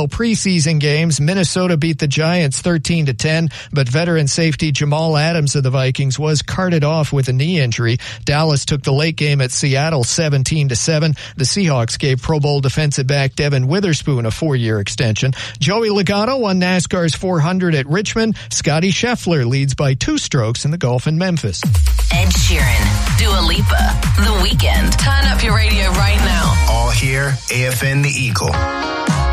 Preseason games, Minnesota beat the Giants 13-10, but veteran safety Jamal Adams of the Vikings was carted off with a knee injury. Dallas took the late game at Seattle 17-7. The Seahawks gave Pro Bowl defensive back Devin Witherspoon a 4-year extension. Joey Logano won NASCAR's 400 at Richmond. Scotty Scheffler leads by 2 strokes in the golf in Memphis. Ed Sheeran, Dua Lipa, The Weeknd. Turn up your radio right now. All here, AFN The Eagle.